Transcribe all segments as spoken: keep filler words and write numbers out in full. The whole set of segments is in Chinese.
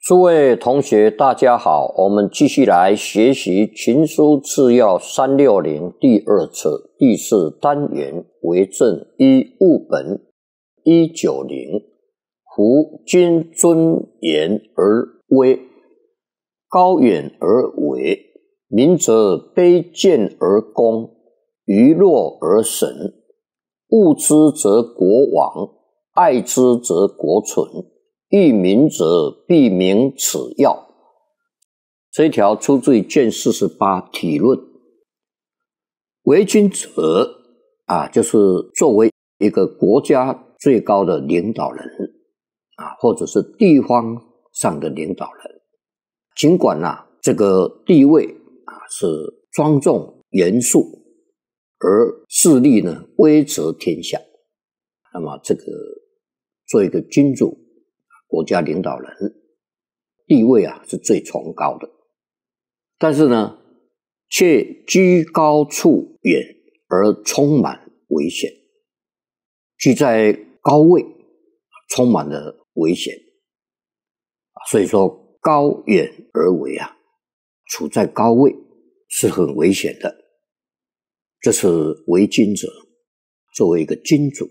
诸位同学大家好，我们继续来学习群书治要三六零第二册第四单元为政一务本一九零。夫君尊严而威，高远而伟，民则卑贱而恭，愚弱而神。恶之则国亡，爱之则国存，欲民者必明此要。这一条出自于卷四十八体论。为君者啊，就是作为一个国家最高的领导人啊，或者是地方上的领导人，尽管啊这个地位啊是庄重严肃，而势力呢威则天下，那么这个做一个君主，国家领导人地位啊是最崇高的，但是呢却居高处远而充满危险，居在高位充满了危险，所以说高远而危啊，处在高位是很危险的。这是为君者，作为一个君主。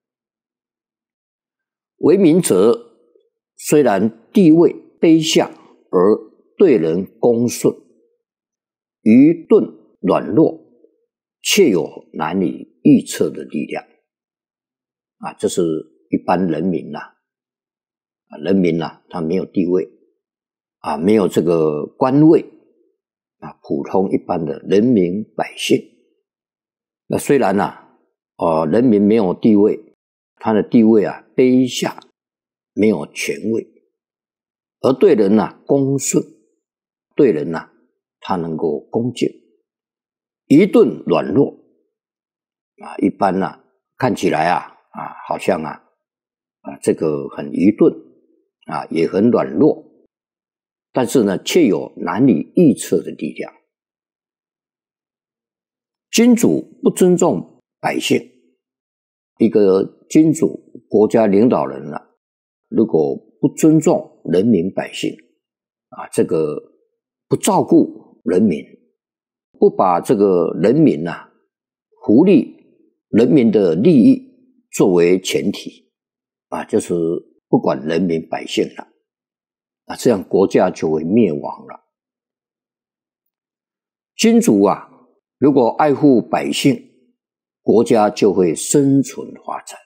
为民者虽然地位卑下，而对人恭顺，愚钝软弱，却有难以预测的力量啊，这是一般人民呐、啊，人民呐、啊，他没有地位啊，没有这个官位啊，普通一般的人民百姓。那虽然啊，呃，人民没有地位，他的地位啊卑下，没有权位，而对人啊恭顺，对人啊他能够恭敬，愚钝软弱啊，一般啊看起来啊啊好像啊啊这个很愚钝啊，也很软弱，但是呢却有难以预测的力量。君主不尊重百姓，一个君主国家领导人啊，如果不尊重人民百姓啊，这个不照顾人民，不把这个人民啊福利人民的利益作为前提啊，就是不管人民百姓了啊，这样国家就会灭亡了。君主啊如果爱护百姓，国家就会生存发展。